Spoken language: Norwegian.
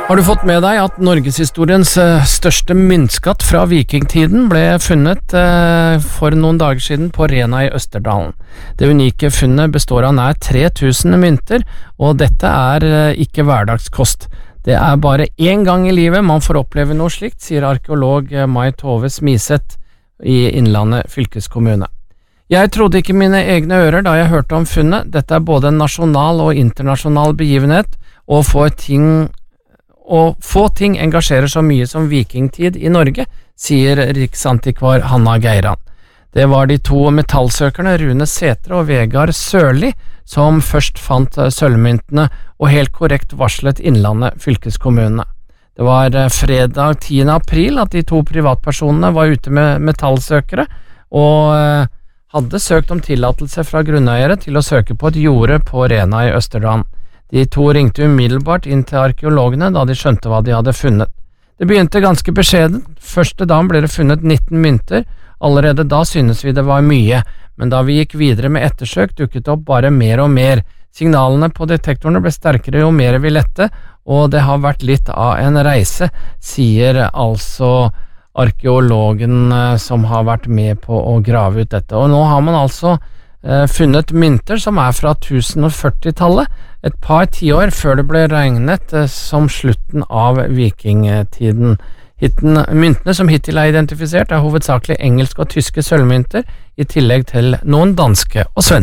Har du fått med deg at Norgeshistoriens største myntskatt fra vikingtiden ble funnet for noen dager siden på Rena i Østerdalen? Det unike funnet består av nær 3000 mynter, og dette ikke hverdagskost. Det bare en gang i livet man får oppleve noe slikt, sier arkeolog Mai Tove Smiseth i Innlandet fylkeskommune. Jeg trodde ikke mine egne ører da jeg hørte om funnet. Dette både en nasjonal og internasjonal begivenhet, og få ting engasjerer så mye som vikingtid i Norge, sier riksantikvar Hanna Geiran. Det var de to metallsøkerne Rune Sætre og Vegard Sørli som først fant sølvmyntene og helt korrekt varslet Innlandet fylkeskommune. Det var fredag 10. april at de to privatpersonene var ute med metallsøkere og hadde søkt om tillatelse fra grunneiere til å søke på et jorde på Rena i Østerdalen. De to ringte umiddelbart inn til arkeologene da de skjønte hva de hadde funnet. Det begynte ganske beskjeden. Første dagen ble det funnet 19 mynter. Allerede da synes vi det var mye, men da vi gikk videre med ettersøk dukket opp bare mer og mer. Signalene på detektorene ble sterkere jo mer vi lette, og det har vært litt av en reise, sier altså arkeologen som har vært med på å grave ut dette. Og nå har man altså funnet mynter som fra 1040-tallet, et par tiår før det ble regnet som slutten av vikingtiden. Myntene som hittil identifisert hovedsakelig engelske og tyske sølvmynter, i tillegg til noen danske og svenske.